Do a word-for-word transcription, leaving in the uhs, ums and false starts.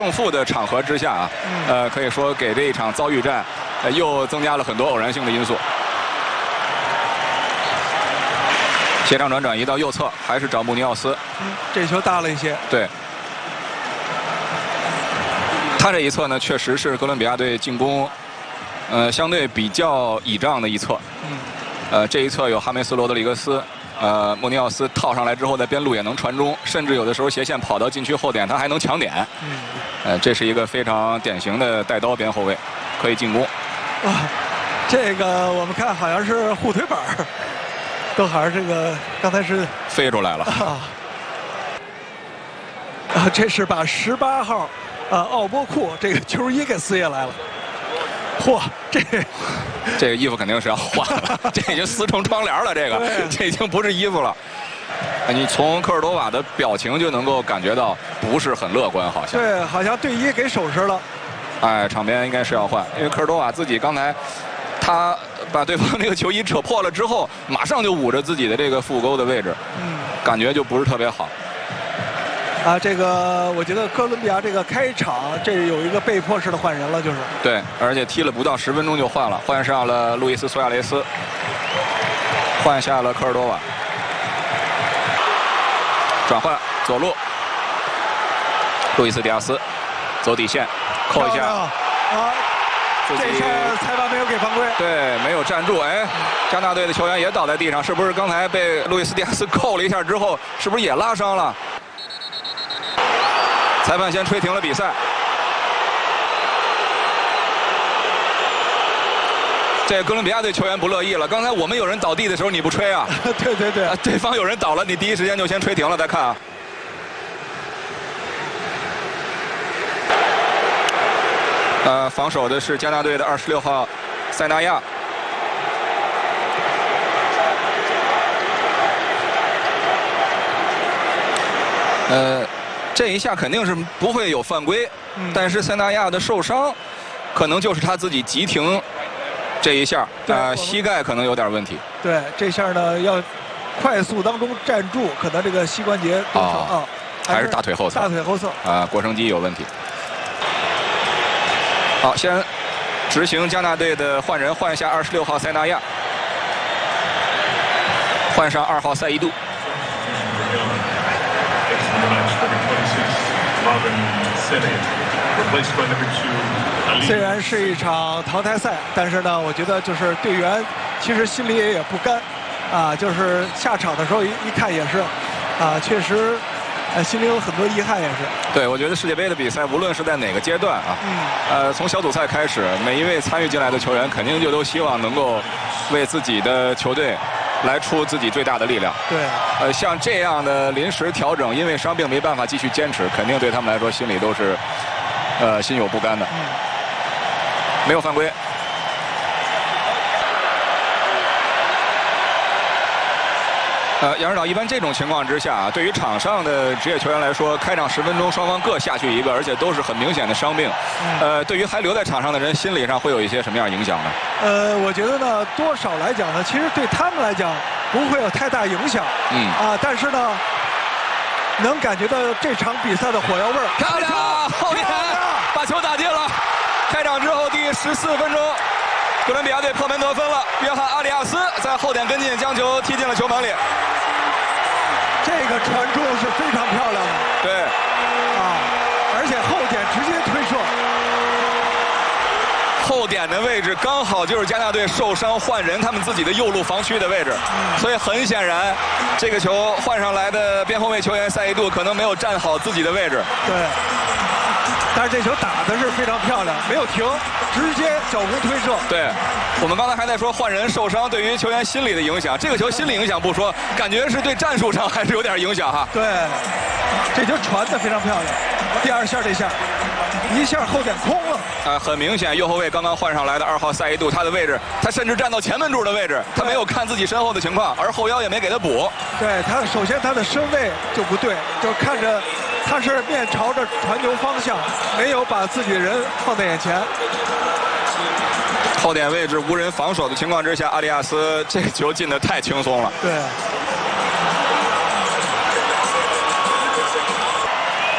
胜负的场合之下啊，呃，可以说给这一场遭遇战，呃，又增加了很多偶然性的因素。斜上转转移到右侧，还是找穆尼奥斯。 嗯，这球大了一些。 对。他这一侧呢，确实是哥伦比亚队进攻，呃，相对比较倚仗的一侧。 嗯。 呃，这一侧有哈梅斯、罗德里格斯。 呃，穆尼奥斯套上来之后，在边路也能传中，甚至有的时候斜线跑到禁区后点，他还能抢点。嗯，呃，这是一个非常典型的带刀边后卫，可以进攻。 哇，这个我们看好像是护腿板儿，都好像这个刚才是飞出来了。 啊，啊，这是把十八号啊奥波库这个球衣给撕下来了。嚯，这这个衣服肯定是要换了，这已经撕成窗帘了。这个，这已经不是衣服了。你从科尔多瓦的表情就能够感觉到不是很乐观，好像。 对，好像队医给手势了。 哎，场边应该是要换，因为科尔多瓦自己刚才他把对方那个球衣扯破了之后，马上就捂着自己的这个腹沟的位置，嗯，感觉就不是特别好。 啊，这个我觉得哥伦比亚这个开场这有一个被迫式的换人了，就是。对， 而且踢了不到十分钟就换了，换上了路易斯·苏亚雷斯，换下了科尔多瓦，转换左路，路易斯·迪亚斯走底线，扣一下。啊， 这下裁判没有给犯规。 对，没有站住。哎，加纳队的球员也倒在地上，是不是刚才被路易斯·迪亚斯扣了一下之后，是不是也拉伤了？ 裁判先吹停了比赛。这个哥伦比亚队球员不乐意了。刚才我们有人倒地的时候你不吹啊？ 对对对。 对方有人倒了，你第一时间就先吹停了。再看啊。呃，防守的是加纳队的二十六号塞纳亚。呃。 这一下肯定是不会有犯规，嗯、但是塞纳亚的受伤，可能就是他自己急停这一下，啊，膝盖可能有点问题。 对，这下呢要快速当中站住，可能这个膝关节啊、哦， 还是大腿后侧， 大腿后侧啊，腘绳肌有问题。好，先执行加纳队的换人，换下二十六号塞纳亚，换上二号塞伊杜。 虽然是一场淘汰赛，但是呢，我觉得就是队员其实心里也也不甘，啊，就是下场的时候一一看也是，啊，确实，呃，心里有很多遗憾也是。 对，我觉得世界杯的比赛，无论是在哪个阶段啊，嗯，呃，从小组赛开始，每一位参与进来的球员，肯定就都希望能够为自己的球队。 来出自己最大的力量。 对， 呃，像这样的临时调整，因为伤病没办法继续坚持，肯定对他们来说心里都是，呃，心有不甘的。嗯，没有犯规。呃，杨指导，一般这种情况之下啊，对于场上的职业球员来说，开场十分钟双方各下去一个，而且都是很明显的伤病。嗯、呃，对于还留在场上的人，心理上会有一些什么样影响呢？ 呃，我觉得呢，多少来讲呢，其实对他们来讲不会有太大影响。嗯。啊，但是呢，能感觉到这场比赛的火药味儿。 漂亮！后面把球打进了。开场之后第十四分钟，哥伦比亚队破门得分了。约翰·阿里亚斯在后点跟进，将球踢进了球门里。 这个传中是非常漂亮的， 对， 啊，而且后点直接推射， 后点的位置刚好就是加纳队受伤换人他们自己的右路防区的位置，嗯、所以很显然，这个球换上来的边后卫球员塞伊杜可能没有站好自己的位置。 对，但是这球打的是非常漂亮，没有停，直接脚弓推射。 对。 我们刚才还在说换人受伤对于球员心理的影响，这个球心理影响不说，感觉是对战术上还是有点影响哈。 对，这球传的非常漂亮，第二下这下，一下后点空了。 啊，很明显右后卫刚刚换上来的二号塞伊杜，他的位置，他甚至站到前门柱的位置，他没有看自己身后的情况，而后腰也没给他补。 对他，首先他的身位就不对，就看着他是面朝着传球方向，没有把自己的人放在眼前。 后点位置无人防守的情况之下，阿里亚斯这个球进得太轻松了。 对，